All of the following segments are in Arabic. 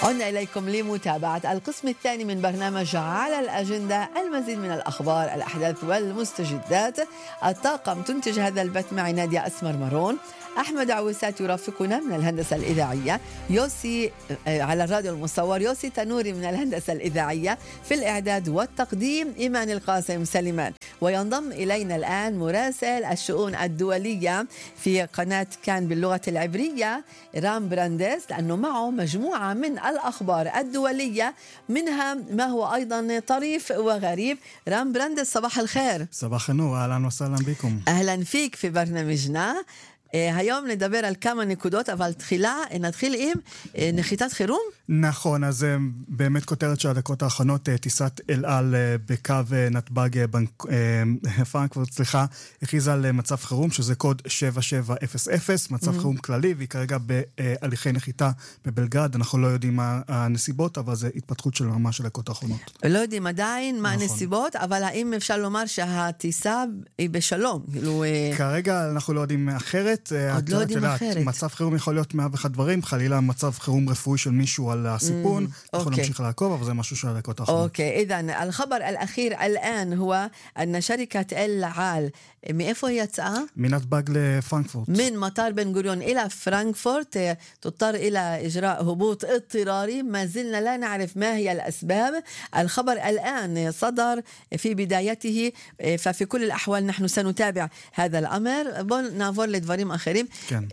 عدنا إليكم لمتابعة القسم الثاني من برنامج على الأجندة. المزيد من الأخبار، الأحداث والمستجدات. الطاقم تنتج هذا البث معي نادية أسمر مرون. أحمد عويسات يرافقنا من الهندسة الإذاعية. يوسي على الراديو المصور. يوسي تنوري من الهندسة الإذاعية. في الإعداد والتقديم إيمان القاسم سليمان. وينضم إلينا الآن مراسل الشؤون الدولية في قناة كان باللغة العبرية رام براندس، لأنه معه مجموعة من الأخبار الدولية، منها ما هو أيضا طريف وغريب. رام براندس، صباح الخير. صباح النور، أهلا وسهلا بكم. أهلا فيك في برنامجنا. היום נדבר על כמה נקודות, אבל תחילה נתחיל עם נחיתת חירום. נכון, אז באמת כותרת של הדקות האחרונות, טיסת אל על בקו נתב"ג פרנקפורט, הכריזה על מצב חירום, שזה קוד 7700, מצב חירום כללי, והיא כרגע בהליכי נחיתה בבלגרד. אנחנו לא יודעים מה הנסיבות, אבל זה התפתחות של ממש של הדקות האחרונות. לא יודעים עדיין מה הנסיבות, אבל האם אפשר לומר שהטיסה היא בשלום? כרגע אנחנו לא יודעים אחרת. עוד לא יודעים אחרת. מצב חירום יכול להיות 101 דברים, חלילה מצב חירום רפואי של מישהו על הסיפון, אנחנו נמשיך לעקוב, אבל זה משהו של הדקות האחרונות. אוקיי, إذن الخبر الأخير الآن هو أن شركة أل عال מאיפה היא יצאה? מנתב"ג לפרנקפורט. من مطار بن غوريون إلى فرانكفورت تضطر إلى إجراء هبوط اضطراري. ما زلنا لا نعرف ما هي الأسباب. الخبر الآن صدر في بدايته، ففي كل الأحوال نحن سنتابع هذا الأمر. نعبر لدברים אחרים. כן.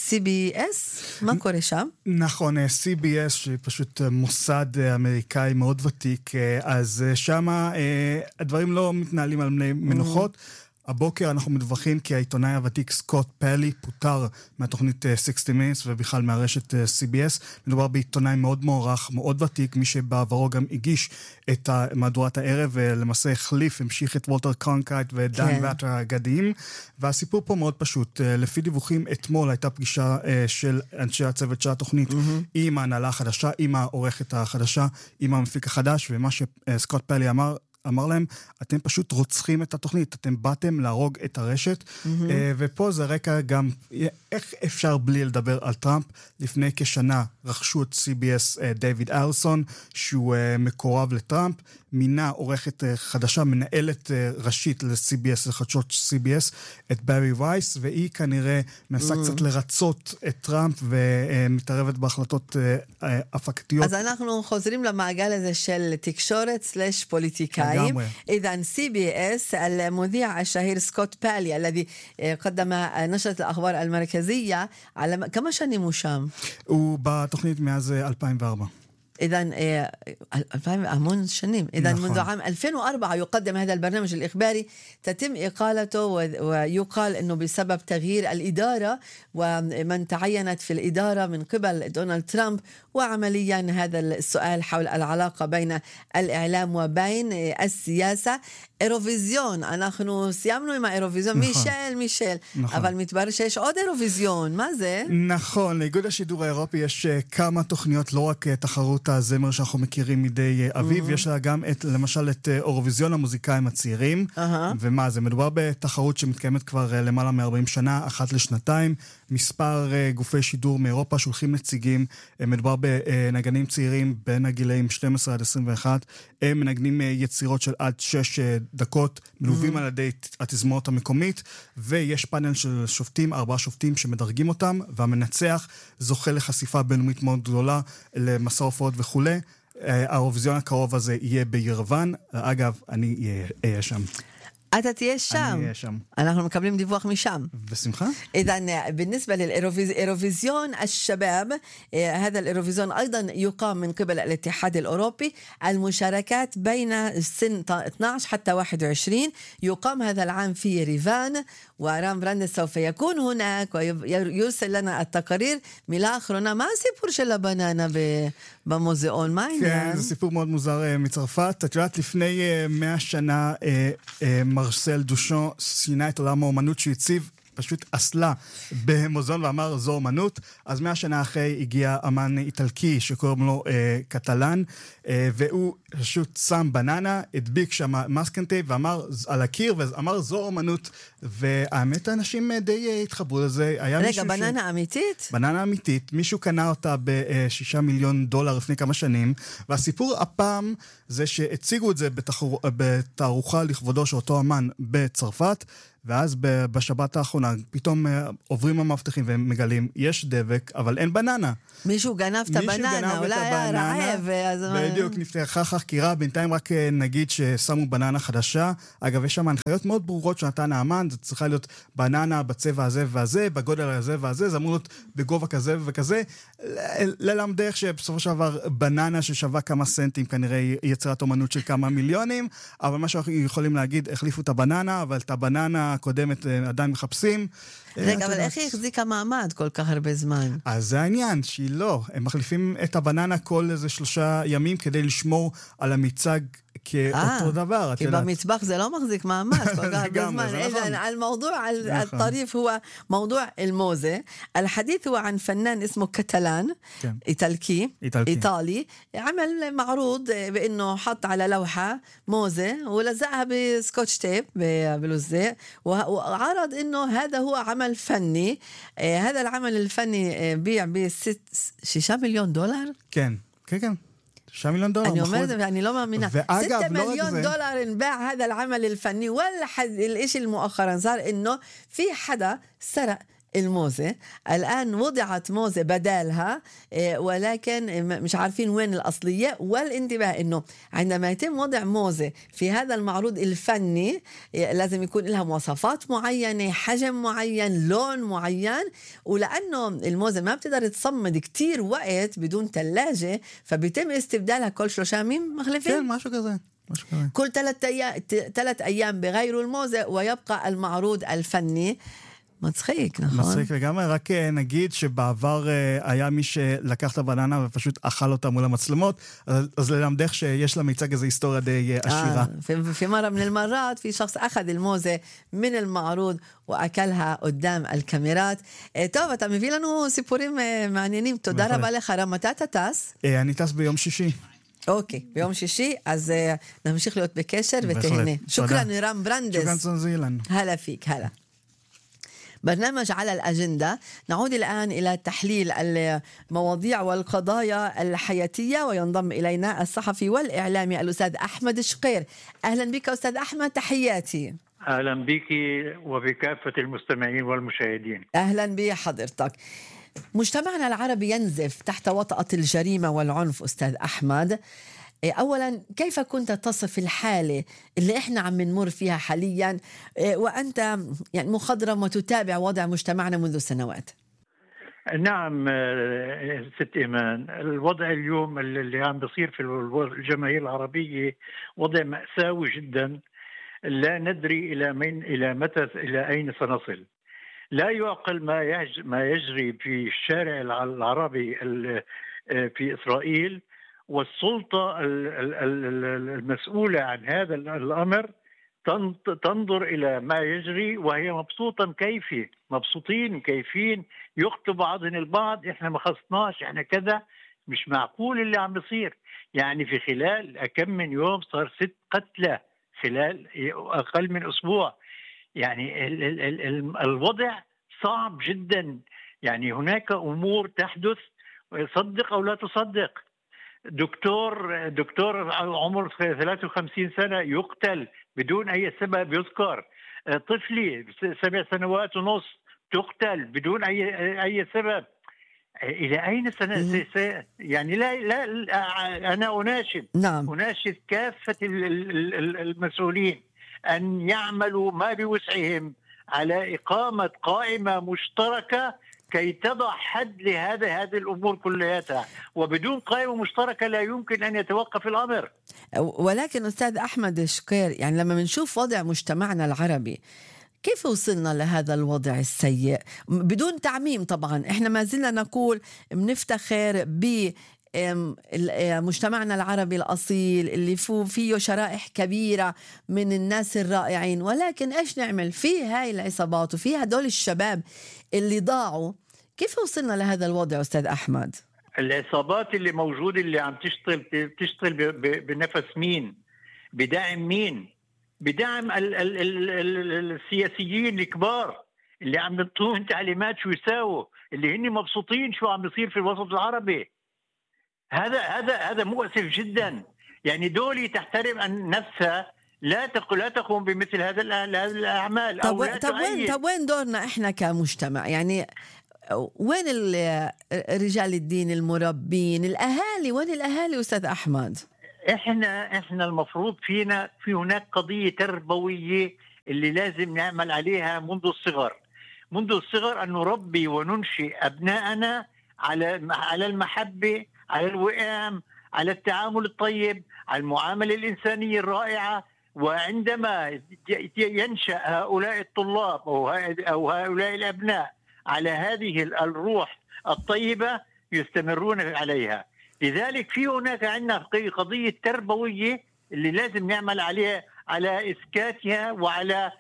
CBS, מה קורה שם? נכון, CBS שפשוט מוסד אמריקאי מאוד ותיק, אז שמה הדברים לא מתנהלים על מנוחות. הבוקר אנחנו מדווחים כי העיתונאי הוותיק סקוט פלי פוטר מהתוכנית 60 Minutes ובכלל מהרשת CBS. מדובר בעיתונאי מאוד מוערך, מאוד ותיק, מי שבעברו גם הגיש את מהדורת הערב ולמעשה החליף, המשיך את וולטר קרונקייט ודן ואטר האגדיים. והסיפור פה מאוד פשוט. לפי דיווחים, אתמול הייתה פגישה של אנשי הצוות של התוכנית עם ההנהלה החדשה, עם העורכת החדשה, עם המפיק החדש, ומה שסקוט פלי אמר להם, אתם פשוט רוצחים את התוכנית, אתם באתם להרוג את הרשת, ופה זה רקע גם, איך אפשר בלי לדבר על טראמפ? לפני כשנה רכשו את CBS דיוויד אלסון, שהוא מקורב לטראמפ, מינה עורכת חדשה, מנהלת ראשית ל-CBS, לחדשות CBS, את ברי וייס, והיא כנראה מנסה קצת לרצות את טראמפ, ומתערבת בהחלטות הפקתיות. אז אנחנו חוזרים למעגל הזה של תקשורת סלש פוליטיקאים. إذن CBS المذيع الشهير سكوت بالي الذي قدم نشرة الأخبار المركزية على كم شنو مشام؟ وبتقنية مאז 2004. إذن 2000 أمون شنين. إذن منذ عام 2004 يقدم هذا البرنامج الإخباري. تتم إقالته ويقال أنه بسبب تغيير الإدارة ومن تعينت في الإدارة من قبل دونالد ترامب. وعمليا هذا السؤال حول العلاقة بين الإعلام وبين السياسة. אירוויזיון, אנחנו סיימנו עם האירוויזיון, מישל, אבל מתברר שיש עוד אירוויזיון, מה זה? נכון, לאיגוד השידור האירופי יש כמה תוכניות, לא רק תחרות הזמר שאנחנו מכירים מדי אביב, יש לה גם למשל את אירוויזיון המוזיקאים הצעירים, ומה זה? מדובר בתחרות שמתקיימת כבר למעלה מ-40 שנה, אחת לשנתיים, מספר גופי שידור מאירופה שולחים נציגים, מדובר בנגנים צעירים בין הגילאים 12 עד 21, הם מנגנים יצירות של עד 6 דקות, מלווים על ידי התזמורת המקומית, ויש פאנל של שופטים, 4 שופטים שמדרגים אותם, והמנצח זוכה לחשיפה בינלאומית מאוד גדולה, למסע הופעות וכו'. האירוויזיון הקרוב הזה יהיה בירוון, אגב, אני אהיה שם. אתה תהיה שם. אני אהיה שם. אנחנו מקבלים דיווח משם. בשמחה. إذن بالنسبة للإيروفيزيون الشباب، هذا الإيروفيزيون أيضا يقام من قبل الاتحاد الأوروبي. المشاركات بين سن 12 حتى 21 يقام هذا العام في يريفان، ورام براندس سوف يكون هناك ويرسل لنا التقارير. מילה אחרונה, מה הסיפור של הבננה במוזיאון? מה העניין? כן, זה סיפור מאוד מוזר מצרפת. את יודעת, לפני 100 שנה מרסל דושון שינה את עולם האומנות שהציב פשוט אסלה במוזיאון ואמר זו אומנות. אז 100 שנה אחרי הגיע אמן איטלקי שקוראים לו קטלן, והוא פשוט שם בננה, הדביק שם מסקנטי ואמר על הקיר, ואמר זו אומנות, והאמת האנשים די התחברו לזה. רגע, בננה אמיתית? בננה אמיתית, מישהו קנה אותה ב$6 מיליון לפני כמה שנים, והסיפור הפעם זה שהציגו את זה בתערוכה לכבודו של אותו אמן בצרפת, ואז בשבת האחרונה פתאום עוברים המאבטחים והם מגלים, יש דבק, אבל אין בננה. מישהו גנב את הבננה, אולי היה רעב. בדיוק, נפתחה חקירה, בינתיים רק נגיד ששמו בננה חדשה. אגב, יש שם הנחיות מאוד ברורות שנתן האמן, זה צריכה להיות בננה בצבע הזה והזה, בגודל הזה והזה, זה אמור להיות בגובה כזה וכזה. ללמדך שבסופו של דבר בננה ששווה כמה סנטים, כנראה יצירת אומנות של כמה מיליונים, אבל מה שאנחנו יכולים להגיד, החליפו את הבננה, אבל את הבננה הקודמת עדיין מחפשים. רגע, אבל איך היא החזיקה מעמד כל כך הרבה זמן? אז זה העניין, שהיא לא. הם מחליפים את הבננה כל איזה 3 ימים כדי לשמור על המיצג כאותו דבר. כי במטבח זה לא מחזיק מעמד כל כך הרבה זמן. إذن الموضوع الطريف هو موضوع الموزة. الحديث هو عن فنان اسمه كتالان إيطالي عمل معروض بأنه حط على لوحة موزة ولزقها بسكوتش تيب بلزق وعرض أنه هذا هو عمل فني. هذا العمل الفني بيع $6 مليون. כן. 6 מיליון דולר. אני אומרת ואני לא מאמינה. 6 مليون دولار انباع هذا العمل الفني. والشيء المؤخرا صار انه في حدا سرق الموزة. الآن وضعت موزة بدالها ولكن مش عارفين وين الأصلية. والانتباه إنه عندما يتم وضع موزة في هذا المعروض الفني لازم يكون لها مواصفات معينة، حجم معين، لون معين، ولأنه الموزة ما بتقدر تصمد كتير وقت بدون ثلاجة فبيتم استبدالها كل 3 يوم مخلفين. כן, משהו כזה. كل 3 أيام بغيروا الموزة ويبقى المعروض الفني. מצחיק, נכון? מצחיק לגמרי, רק נגיד שבעבר היה מי שלקח את הבננה ופשוט אכל אותה מול המצלמות, אז ללמדך שיש למיצג איזו היסטוריה די עשירה. في مرة من المرات في شخص أخذ الموزة من المعروض وأكلها قدام الكاميرات. טוב, אתה מביא לנו סיפורים מעניינים, תודה רבה לך. מתי אתה טס? אני טס ביום שישי. אוקיי, ביום שישי, אז נמשיך להיות בקשר ותהנה. שוקרן נירם ברנדס. שוקרן סנזילן. هلا فيك هلا. برنامج على الأجندة. نعود الآن إلى تحليل المواضيع والقضايا الحياتية وينضم إلينا الصحفي والإعلامي الأستاذ أحمد شقير. أهلا بك أستاذ أحمد، تحياتي. أهلا بك وبكافة المستمعين والمشاهدين. أهلا بحضرتك. مجتمعنا العربي ينزف تحت وطأة الجريمة والعنف أستاذ أحمد. أولا كيف كنت تصف الحالة اللي إحنا عم نمر فيها حاليا وأنت يعني مخضرم وتتابع وضع مجتمعنا منذ سنوات؟ نعم ست إيمان، الوضع اليوم اللي عم بيصير في الجماهير العربية وضع مأساوي جدا، لا ندري إلى أين سنصل. لا يعقل ما يجري في الشارع العربي في إسرائيل، والسلطة المسؤولة عن هذا الأمر تنظر إلى ما يجري وهي مبسوطين كيفين يقتلوا بعضهم البعض. إحنا ما خصناش، إحنا كذا. مش معقول اللي عم بيصير. يعني في خلال كم من يوم صار 6 قتلى خلال أقل من أسبوع. يعني الوضع صعب جدا. يعني هناك أمور تحدث، صدق أو لا تصدق. دكتور عمر 53 سنة يقتل بدون أي سبب يذكر. طفلي 7 سنوات ونص تقتل بدون أي سبب. إلى أين يعني لا أنا أناشد كافة المسؤولين أن يعملوا ما بوسعهم على إقامة قائمة مشتركة كي تضع حد لهذه الأمور كلها، وبدون قائمة مشتركة لا يمكن أن يتوقف الأمر. ولكن أستاذ أحمد شقير، يعني لما بنشوف وضع مجتمعنا العربي كيف وصلنا لهذا الوضع السيء؟ بدون تعميم طبعا، احنا ما زلنا نقول بنفتخر مجتمعنا العربي الأصيل اللي فيه شرائح كبيرة من الناس الرائعين، ولكن إيش نعمل في هاي العصابات وفي هدول الشباب اللي ضاعوا؟ كيف وصلنا لهذا الوضع أستاذ أحمد؟ العصابات اللي موجودة اللي عم تشتغل بنفس مين؟ بدعم مين؟ بدعم السياسيين الكبار اللي عم يعطون تعليمات شو يساووا، اللي هن مبسوطين شو عم بيصير في الوسط العربي. هذا مؤسف جدا. يعني دولي تحترم أن نفسها لا تقوم بمثل هذا الأعمال. طب وين دورنا إحنا كمجتمع؟ يعني وين رجال الدين، المربين، الأهالي؟ وين الأهالي أستاذ أحمد؟ احنا المفروض في هناك قضية تربوية اللي لازم نعمل عليها منذ الصغر أن نربي وننشئ أبناءنا على المحبة، على الوئام، على التعامل الطيب، على المعاملة الإنسانية الرائعة. وعندما ينشأ هؤلاء الطلاب أو هؤلاء الأبناء على هذه الروح الطيبة يستمرون عليها. لذلك في هناك عندنا قضية تربوية اللي لازم نعمل عليها، على إسكاتها وعلى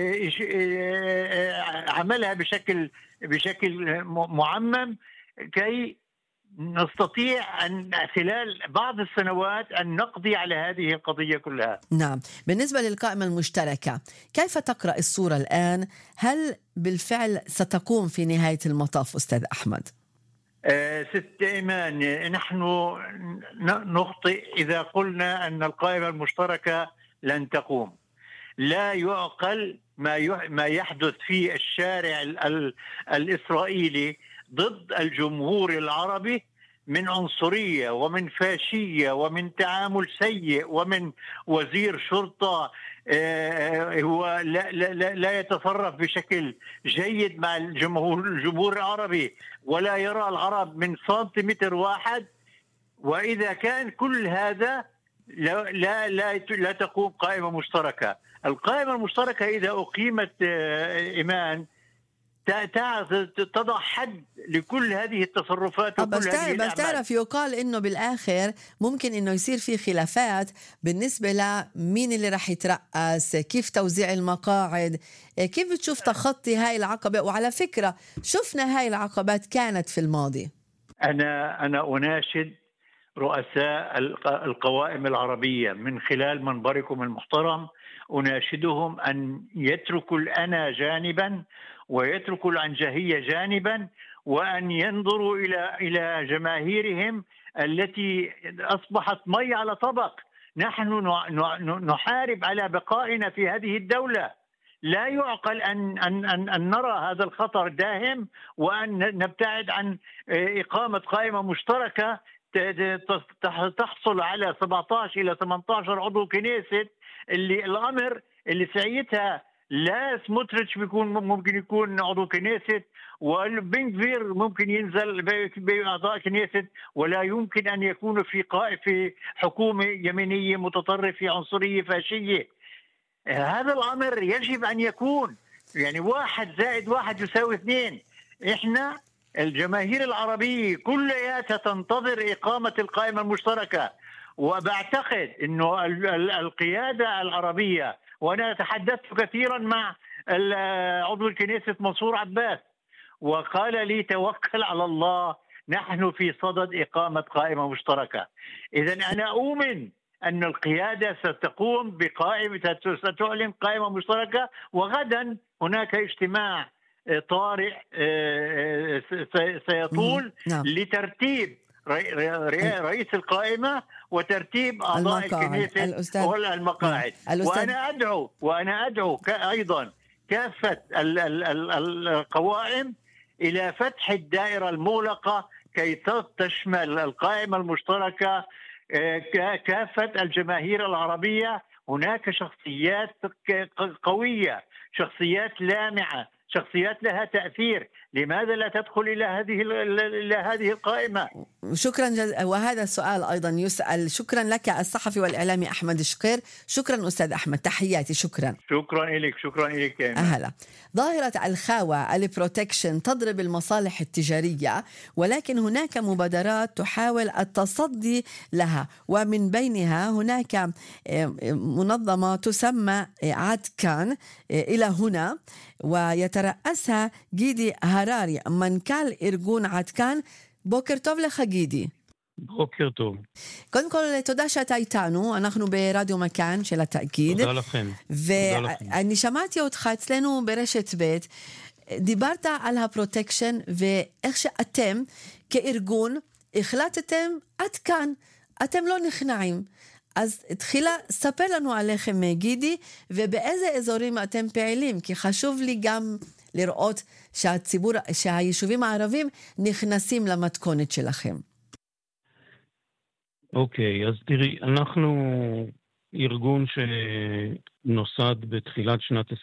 عملها بشكل معمم، كي نستطيع أن خلال بعض السنوات أن نقضي على هذه القضية كلها. نعم. بالنسبة للقائمة المشتركة، كيف تقرأ الصورة الآن؟ هل بالفعل ستقوم في نهاية المطاف أستاذ أحمد؟ ست إيمان، نحن نخطئ إذا قلنا أن القائمة المشتركة لن تقوم. لا يعقل ما يحدث في الشارع الإسرائيلي ضد الجمهور العربي من عنصرية ومن فاشية ومن تعامل سيء ومن وزير شرطة هو لا يتصرف بشكل جيد مع الجمهور العربي ولا يرى العرب من سنتيمتر واحد. وإذا كان كل هذا لا تقوم قائمة مشتركة. القائمة المشتركة إذا أقيمت إيمان تضع حد لكل هذه التصرفات وكل هذه الأعمال. بس تعرف يقال إنه بالآخر ممكن إنه يصير في خلافات بالنسبة لمين اللي رح يترأس، كيف توزيع المقاعد، كيف بتشوف تخطي هاي العقبة؟ وعلى فكرة شفنا هاي العقبات كانت في الماضي. أنا أناشد رؤساء القوائم العربية من خلال منبركم المحترم، أناشدهم أن يتركوا الأنا جانبا ويتركوا العنجهية جانبا، وأن ينظروا إلى جماهيرهم التي أصبحت مي على طبق. نحن نحارب على بقائنا في هذه الدولة. لا يعقل أن نرى هذا الخطر داهم وأن نبتعد عن إقامة قائمة مشتركة تحصل على 17 إلى 18 عضو كنيست، اللي الأمر اللي سعيتها لا سموتريتش ممكن يكون عضو كنيست، والبنغفير ممكن ينزل بأعضاء كنيست، ولا يمكن أن يكون في حكومة يمينية متطرفة عنصرية فاشية. هذا الأمر يجب أن يكون يعني 1+1=2. إحنا الجماهير العربية كلها تنتظر إقامة القائمة المشتركة، وبعتقد أنه القيادة العربية، وأنا تحدثت كثيرا مع عضو الكنيسة منصور عباس وقال لي توكل على الله، نحن في صدد إقامة قائمة مشتركة. إذن أنا أؤمن أن القيادة ستقوم ستعلن قائمة مشتركة، وغدا هناك اجتماع طارئ سيطول لترتيب رئيس القائمة وترتيب أعضاء الكنيسة والمقاعد. وأنا أدعو أيضا كافة القوائم إلى فتح الدائرة المغلقة كي تشمل القائمة المشتركة كافة الجماهير العربية. هناك شخصيات قوية، شخصيات لامعة، شخصيات لها تأثير. لماذا لا تدخل إلى هذه القائمة؟ شكرا وهذا السؤال أيضا يسأل. شكرا لك الصحفي والإعلامي أحمد شقير. شكرا أستاذ أحمد، تحياتي. شكرا شكرا لك. أهلا. ظاهرة الخاوة البروتكشن تضرب المصالح التجارية، ولكن هناك مبادرات تحاول التصدي لها، ومن بينها هناك منظمة تسمى عدكان إلى هنا، ويترأسها גידי הררי, מנכ"ל ארגון עדכן. בוקר טוב לך גידי. בוקר טוב. קודם כל, תודה שאתה איתנו, אנחנו ברדיו מכאן של התאגיד. תודה לכם. ואני שמעתי אותך אצלנו ברשת ב', דיברת על הפרוטקשן, ואיך שאתם כארגון החלטתם עד כאן, אתם לא נכנעים. אז תחילה, ספר לנו עליכם גידי, ובאיזה אזורים אתם פעילים, כי חשוב לי גם לראות שהיישובים הערבים נכנסים למתכונת שלכם. אוקיי, אז תראי, אנחנו ארגון שנוסד בתחילת שנת